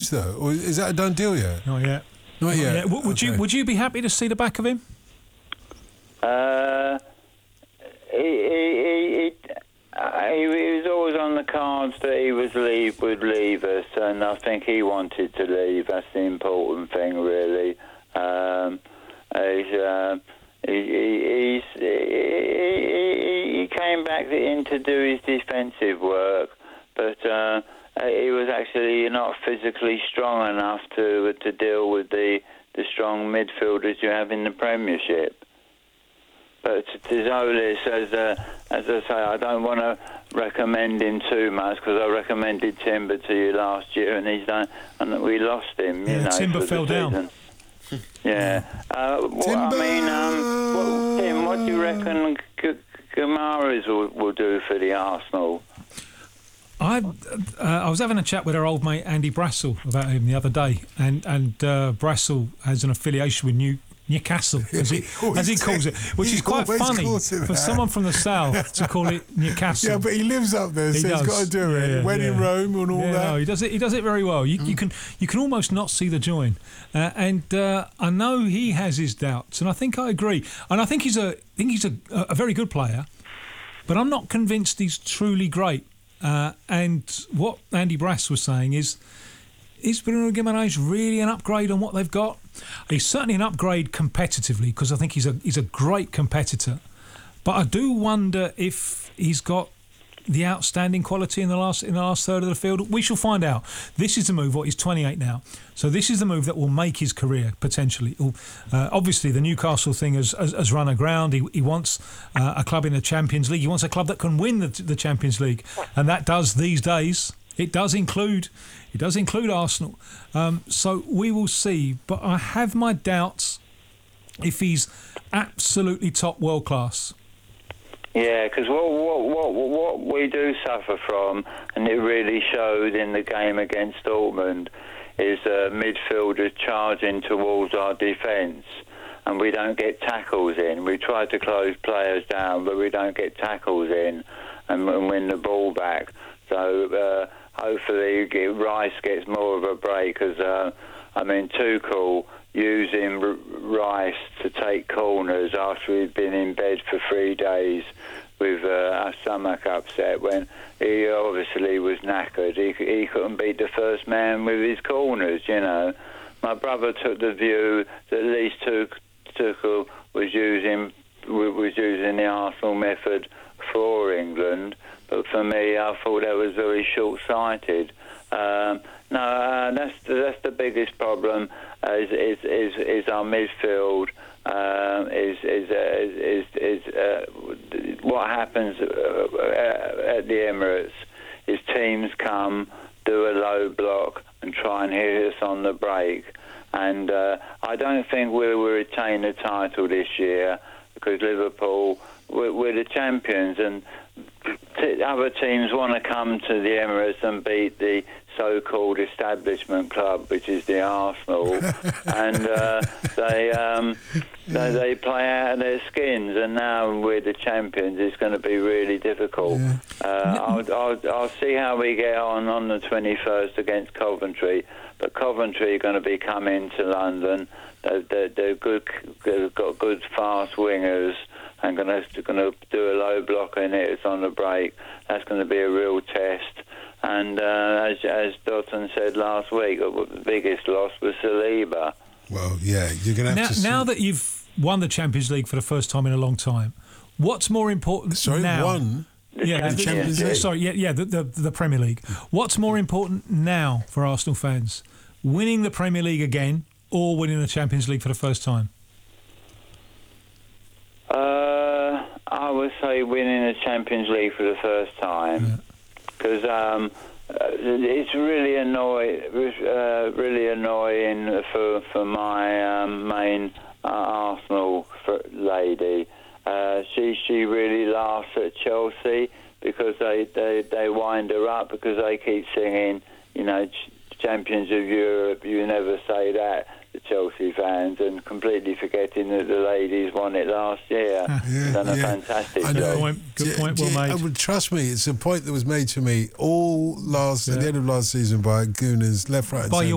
changed though, or is that a done deal yet? Not yet. Not yet. Would you be happy to see the back of him? He was always on the cards that he would leave us, and I think he wanted to leave. That's the important thing, really. He came back in to do his defensive work, but he was actually not physically strong enough to deal with the strong midfielders you have in the Premiership. But Tzolis, as I say, I don't want to recommend him too much because I recommended Timber to you last year, and we lost him. Timber fell down. Yeah. Tim, what do you reckon Guimaraes will do for the Arsenal? I was having a chat with our old mate Andy Brassel about him the other day, and Brassel has an affiliation with Newcastle, as he calls it, which is quite funny for someone from the south to call it Newcastle. Yeah, but he lives up there, so he's got to do it. When in Rome and all that. No, he does it very well. You can almost not see the join, and I know he has his doubts, and I think I agree, and I think he's a very good player, but I'm not convinced he's truly great. And what Andy Brass was saying is Bruno Guimaraes really an upgrade on what they've got? He's certainly an upgrade competitively, because I think he's a great competitor. But I do wonder if he's got the outstanding quality in the last third of the field. We shall find out. This is the move. He's 28 now, so this is the move that will make his career potentially. Obviously, the Newcastle thing has run aground. He wants a club in the Champions League. He wants a club that can win the Champions League, and that does these days. It does include Arsenal. So we will see. But I have my doubts if he's absolutely top world class. Yeah, because what we do suffer from, and it really showed in the game against Dortmund, is midfielders charging towards our defence, and we don't get tackles in. We try to close players down, but we don't get tackles in and win the ball back. So hopefully Rice gets more of a break, because Tuchel using Rice to take corners after he'd been in bed for 3 days with a stomach upset, when he obviously was knackered. He couldn't beat the first man with his corners, My brother took the view that at least Tuchel was using the Arsenal method for England, but for me, I thought that was very short-sighted. That's the biggest problem. Is our midfield? What happens at the Emirates is teams come, do a low block, and try and hit us on the break. And I don't think we'll retain the title this year, because Liverpool, we're the champions, and other teams want to come to the Emirates and beat the so-called establishment club, which is the Arsenal, and they play out of their skins. And now we're the champions. It's going to be really difficult. Yeah. I'll see how we get on the 21st against Coventry. But Coventry are going to be coming to London. They're good. They've got good fast wingers, and going to do a low block and hit us on the break. That's going to be a real test. And as Dotton said last week, the biggest loss was Saliba. Well, yeah, you're going to have to... Now that you've won the Champions League for the first time in a long time, what's more important now? Won? The Champions League? Sorry, the Premier League. What's more important now for Arsenal fans? Winning the Premier League again, or winning the Champions League for the first time? I would say winning the Champions League for the first time. Because it's really annoying for my main Arsenal lady. She really laughs at Chelsea because they wind her up because they keep singing, Champions of Europe. You never say that, the Chelsea fans, and completely forgetting that the ladies won it last year. Done a fantastic job. Good point, well made. Trust me, it's a point that was made to me at the end of last season by Gooners, left, right, and centre.